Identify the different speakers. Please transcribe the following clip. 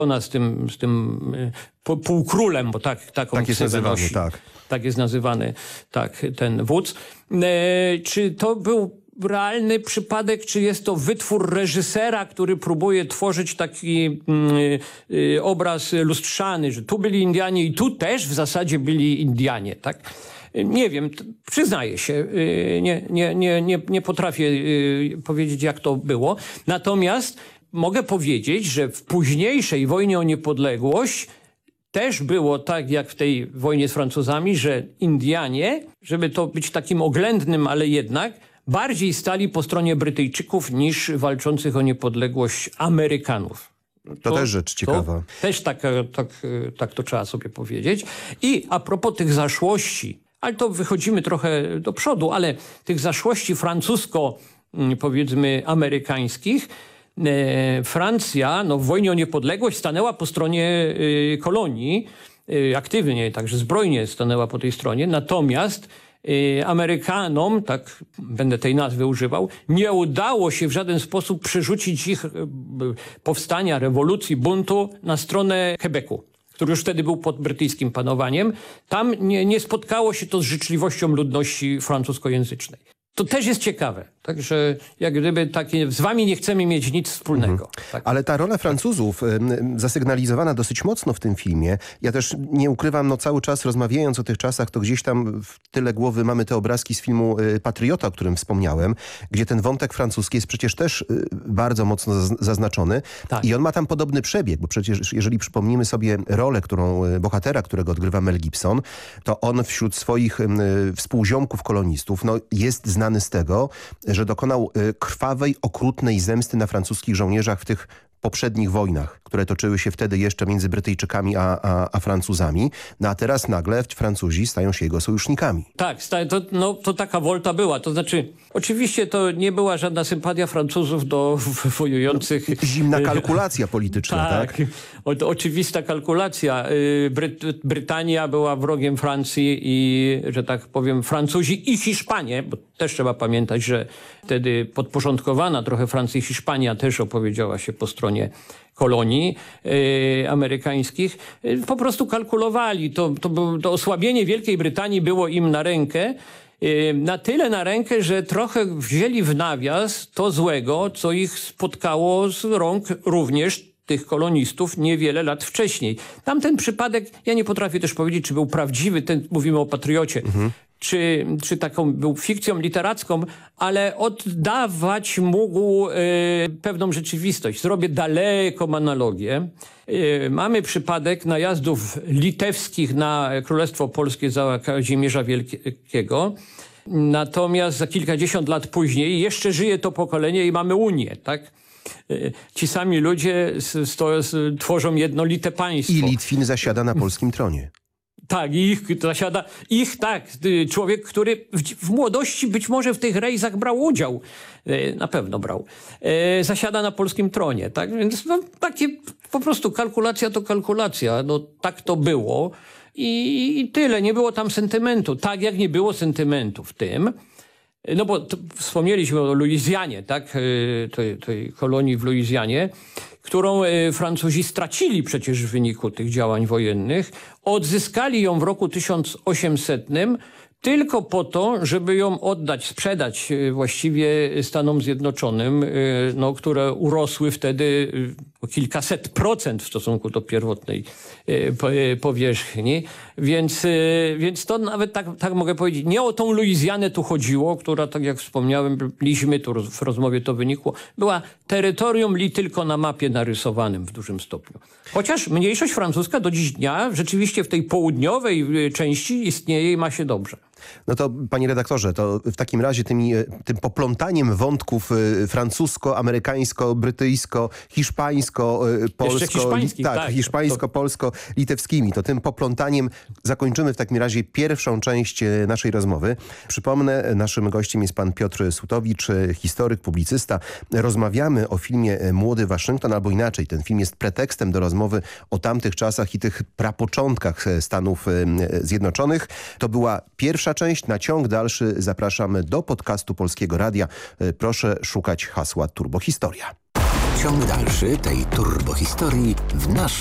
Speaker 1: Ona z tym półkrólem, bo taką
Speaker 2: jest nazywany,
Speaker 1: nosi.
Speaker 2: tak.
Speaker 1: Tak jest nazywany, tak, ten wódz. Czy to był realny przypadek, czy jest to wytwór reżysera, który próbuje tworzyć taki obraz lustrzany, że tu byli Indianie i tu też w zasadzie byli Indianie, tak? Nie wiem, przyznaję się, nie potrafię powiedzieć, jak to było. Natomiast mogę powiedzieć, że w późniejszej wojnie o niepodległość też było tak, jak w tej wojnie z Francuzami, że Indianie, żeby to być takim oględnym, ale jednak, bardziej stali po stronie Brytyjczyków niż walczących o niepodległość Amerykanów.
Speaker 2: To też rzecz ciekawa.
Speaker 1: Też tak to trzeba sobie powiedzieć. I a propos tych zaszłości, ale to wychodzimy trochę do przodu, ale tych zaszłości powiedzmy amerykańskich, Francja w wojnie o niepodległość stanęła po stronie kolonii, aktywnie, także zbrojnie stanęła po tej stronie, natomiast Amerykanom, tak będę tej nazwy używał, nie udało się w żaden sposób przerzucić ich powstania, rewolucji, buntu na stronę Quebecu, który już wtedy był pod brytyjskim panowaniem. Tam nie spotkało się to z życzliwością ludności francuskojęzycznej. To też jest ciekawe. Także jak gdyby z wami nie chcemy mieć nic wspólnego. Tak.
Speaker 2: Ale ta rola Francuzów zasygnalizowana dosyć mocno w tym filmie. Ja też nie ukrywam, cały czas rozmawiając o tych czasach, to gdzieś tam w tyle głowy mamy te obrazki z filmu Patriota, o którym wspomniałem, gdzie ten wątek francuski jest przecież też bardzo mocno zaznaczony. Tak. I on ma tam podobny przebieg, bo przecież jeżeli przypomnimy sobie rolę, bohatera, którego odgrywa Mel Gibson, to on wśród swoich współziomków kolonistów jest znany z tego, że dokonał krwawej, okrutnej zemsty na francuskich żołnierzach w tych poprzednich wojnach, które toczyły się wtedy jeszcze między Brytyjczykami a Francuzami. A teraz nagle Francuzi stają się jego sojusznikami.
Speaker 1: Tak, to taka wolta była. To znaczy, oczywiście to nie była żadna sympatia Francuzów do wojujących...
Speaker 2: Zimna kalkulacja polityczna, tak?
Speaker 1: To oczywista kalkulacja. Brytania była wrogiem Francji i, że tak powiem, Francuzi i Hiszpanie, bo też trzeba pamiętać, że wtedy podporządkowana trochę Francja i Hiszpania też opowiedziała się po stronie kolonii amerykańskich, po prostu kalkulowali. To osłabienie Wielkiej Brytanii było im na rękę, na tyle na rękę, że trochę wzięli w nawias to złego, co ich spotkało z rąk również tych kolonistów niewiele lat wcześniej. Tamten przypadek, ja nie potrafię też powiedzieć, czy był prawdziwy, mówimy o Patriocie, czy taką był fikcją literacką, ale oddawać mógł pewną rzeczywistość. Zrobię daleką analogię. Mamy przypadek najazdów litewskich na Królestwo Polskie za Kazimierza Wielkiego. Natomiast za kilkadziesiąt lat później jeszcze żyje to pokolenie i mamy Unię, tak? Ci sami ludzie tworzą jednolite państwo.
Speaker 2: I Litwin zasiada na polskim tronie.
Speaker 1: Tak, człowiek, który w młodości być może w tych rejsach brał udział, na pewno brał, zasiada na polskim tronie, tak? Więc takie po prostu kalkulacja to kalkulacja, tak to było i tyle, nie było tam sentymentu, tak jak nie było sentymentu w tym, bo wspomnieliśmy o Luizjanie, tak, tej kolonii w Luizjanie, którą Francuzi stracili przecież w wyniku tych działań wojennych. Odzyskali ją w roku 1800 tylko po to, żeby ją sprzedać właściwie Stanom Zjednoczonym, które urosły wtedy o kilkaset procent w stosunku do pierwotnej powierzchni. Więc to nawet tak mogę powiedzieć, nie o tą Luizjanę tu chodziło, która, tak jak wspomniałem, tu w rozmowie to wynikło, była terytorium tylko na mapie narysowanym w dużym stopniu. Chociaż mniejszość francuska do dziś dnia rzeczywiście w tej południowej części istnieje i ma się dobrze.
Speaker 2: No to panie redaktorze, to w takim razie tym poplątaniem wątków francusko, amerykańsko, brytyjsko, hiszpańsko, polsko, hiszpańsko-polsko, litewskimi, to tym poplątaniem zakończymy w takim razie pierwszą część naszej rozmowy. Przypomnę, naszym gościem jest pan Piotr Sutowicz, historyk, publicysta. Rozmawiamy o filmie Młody Waszyngton, albo inaczej, ten film jest pretekstem do rozmowy o tamtych czasach i tych prapoczątkach Stanów Zjednoczonych. To była pierwsza część. Na ciąg dalszy zapraszamy do podcastu Polskiego Radia. Proszę szukać hasła Turbohistoria.
Speaker 3: Ciąg dalszy tej turbohistorii w naszym